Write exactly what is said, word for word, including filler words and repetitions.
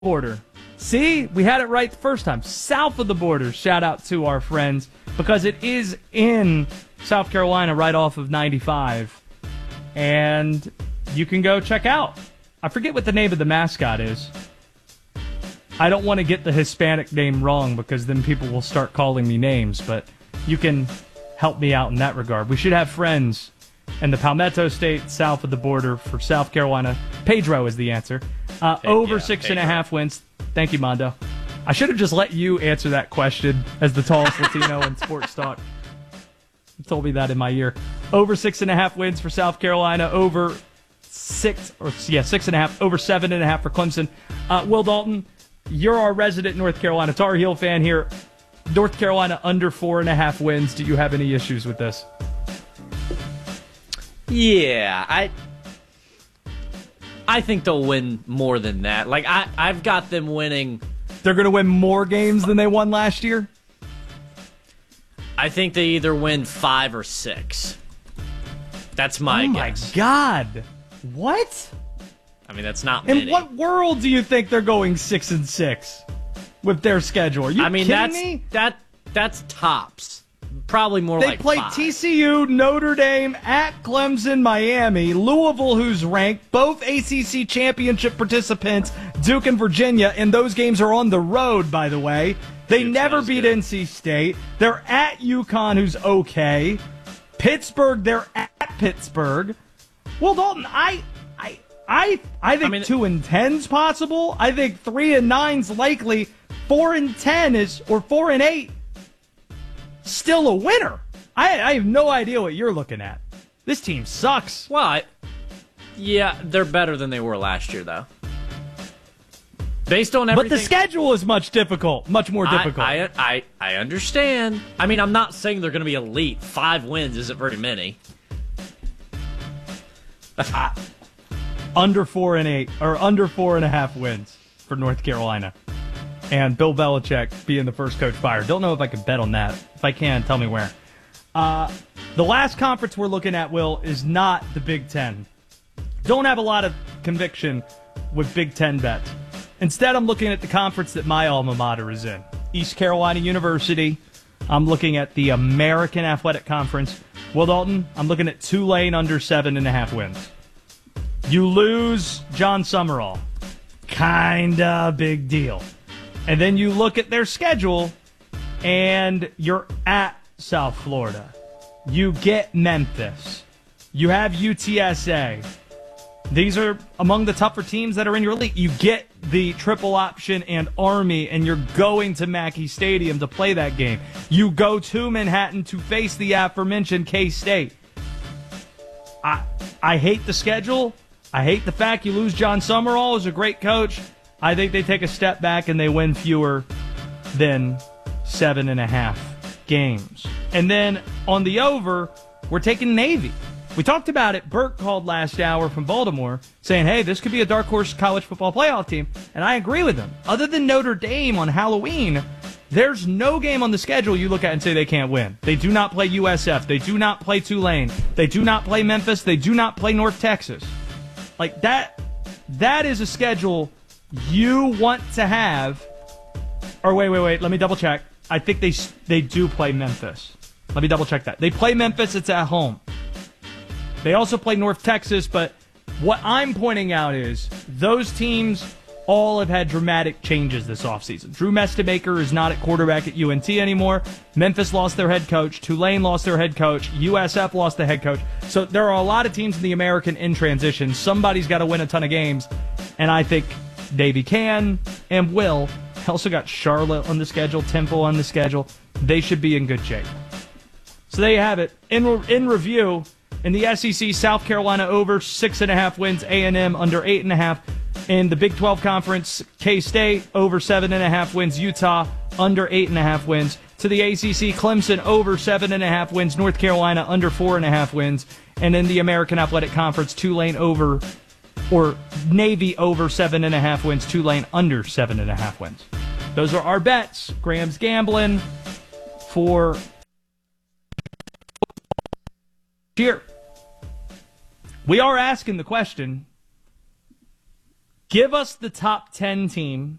border. See, we had it right the first time. South of the border. Shout out to our friends because it is in South Carolina right off of ninety-five. And you can go check out. I forget what the name of the mascot is. I don't want to get the Hispanic name wrong because then people will start calling me names, but you can help me out in that regard. We should have friends in the Palmetto State, south of the border for South Carolina. Pedro is the answer. Uh, Hey, over yeah, six Pedro. and a half wins. Thank you, Mondo. I should have just let you answer that question as the tallest Latino in sports talk. You told me that in my ear. Over six and a half wins for South Carolina. Over six, or yeah, six and a half. Over seven and a half for Clemson. Uh, Will Dalton, you're our resident North Carolina Tar Heel fan here. North Carolina under four and a half wins. Do you have any issues with this? Yeah, I I think they'll win more than that. Like I, I've got them winning. They're going to win more games than they won last year? I think they either win five or six. That's my oh guess. my God. What? I mean, that's not In many. what world do you think they're going six and six with their schedule? Are you I mean, kidding that's me? that that's tops. Probably more They like play five. T C U, Notre Dame, at Clemson, Miami, Louisville, who's ranked, both A C C championship participants, Duke and Virginia, and those games are on the road, by the way. They Duke's never not as beat good. N C State. They're at UConn, who's okay. Pittsburgh, they're at Pittsburgh. Well, Dalton, I, I, I, I think I mean- two and ten's possible. I think three and nine's likely. Four and ten is, or four and eight. Still a winner. I, I have no idea what you're looking at. This team sucks. Well, I, yeah, they're better than they were last year, though. Based on everything. But the schedule is much difficult, much more I- difficult. I, I, I understand. I mean, I'm not saying they're going to be elite. Five wins isn't very many. Under four and eight, or under four and a half wins for North Carolina. And Bill Belichick being the first coach fired. Don't know if I can bet on that. If I can, tell me where. Uh, the last conference we're looking at, Will, is not the Big Ten. Don't have a lot of conviction with Big Ten bets. Instead, I'm looking at the conference that my alma mater is in. East Carolina University. I'm looking at the American Athletic Conference. Will Dalton, I'm looking at Tulane under seven and a half wins. You lose John Summerall. Kinda big deal. And then you look at their schedule, and you're at South Florida. You get Memphis. You have U T S A. These are among the tougher teams that are in your league. You get the triple option and Army, and you're going to Mackey Stadium to play that game. You go to Manhattan to face the aforementioned K-State. I I hate the schedule. I hate the fact you lose John Summerall as a great coach. I think they take a step back and they win fewer than seven and a half games. And then on the over, we're taking Navy. We talked about it. Burt called last hour from Baltimore saying, hey, this could be a dark horse college football playoff team. And I agree with him. Other than Notre Dame on Halloween, there's no game on the schedule you look at and say they can't win. They do not play U S F. They do not play Tulane. They do not play Memphis. They do not play North Texas. Like that, that is a schedule you want to have. Or wait, wait, wait. Let me double check. I think they they do play Memphis. Let me double check that. They play Memphis. It's at home. They also play North Texas. But what I'm pointing out is those teams all have had dramatic changes this offseason. Drew Mestemaker is not at quarterback at U N T anymore. Memphis lost their head coach. Tulane lost their head coach. U S F lost the head coach. So there are a lot of teams in the American in transition. Somebody's got to win a ton of games. And I think Navy can and will. Also got Charlotte on the schedule, Temple on the schedule. They should be in good shape. So there you have it. In, in review, in the S E C, South Carolina over six and a half wins, A and M under eight and a half. In the Big twelve Conference, K-State over seven and a half wins, Utah under eight and a half wins. To the A C C, Clemson over seven and a half wins, North Carolina under four and a half wins. And in the American Athletic Conference, Tulane over, or Navy over seven and a half wins, Tulane under seven and a half wins. Those are our bets. Graham's gambling for here. We are asking the question, Give us the top ten team